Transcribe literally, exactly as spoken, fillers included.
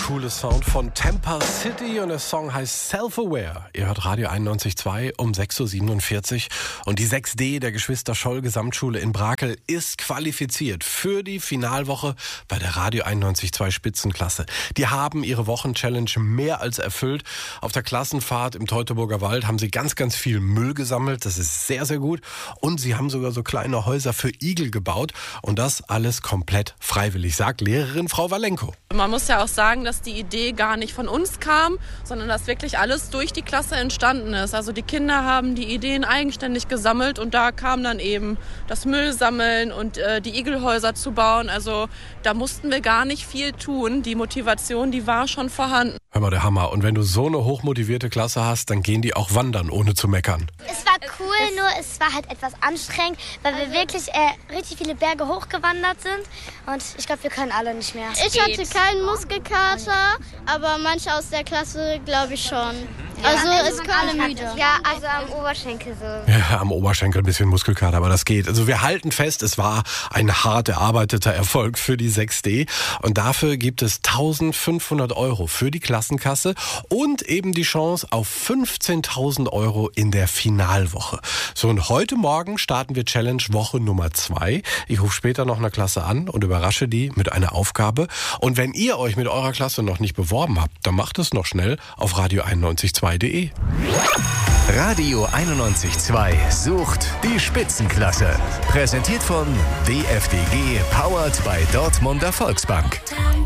coole Sound von Tampa City und der Song heißt Self-Aware. Ihr hört Radio einundneunzig Komma zwei um sechs Uhr siebenundvierzig und die sechs D der Geschwister Scholl Gesamtschule in Brakel ist qualifiziert für die Finalwoche bei der Radio einundneunzig Komma zwei Spitzenklasse. Die haben ihre Wochenchallenge mehr als erfüllt. Auf der Klassenfahrt im Teutoburger Wald haben sie ganz, ganz viel Müll gesammelt. Das ist sehr, sehr gut. Und sie haben sogar so kleine Häuser für Igel gebaut und das alles komplett freiwillig, sagt Lehrerin Frau Walenko. Man muss ja auch sagen, dass die Idee gar nicht von uns kam, sondern dass wirklich alles durch die Klasse entstanden ist. Also die Kinder haben die Ideen eigenständig gesammelt und da kam dann eben das Müllsammeln und äh, die Igelhäuser zu bauen. Also da mussten wir gar nicht viel tun. Die Motivation, die war schon vorhanden. Hör mal, der Hammer. Und wenn du so eine hochmotivierte Klasse hast, dann gehen die auch wandern, ohne zu meckern. Es war cool, nur es war halt etwas anstrengend, weil wir wirklich äh, richtig viele Berge hochgewandert sind. Und ich glaube, wir können alle nicht mehr. Ich hatte keinen Muskelkater, aber manche aus der Klasse glaube ich schon. Also es können alle müde. Ja, also am Oberschenkel so. Ja, am Oberschenkel ein bisschen Muskelkater, aber das geht. Also wir halten fest, es war ein hart erarbeiteter Erfolg für die sechs D. Und dafür gibt es eintausendfünfhundert Euro für die Klassenkasse und eben die Chance auf fünfzehntausend Euro in der Finalwoche. So, und heute Morgen starten wir Challenge Woche Nummer zwei. Ich rufe später noch eine Klasse an und überrasche die mit einer Aufgabe. Und wenn ihr euch mit eurer Klasse noch nicht beworben habt, dann macht es noch schnell auf radio einundneunzig Komma zwei punkt de. Radio einundneunzig Komma zwei sucht die Spitzenklasse. Präsentiert von D F D G, powered bei Dortmunder Volksbank.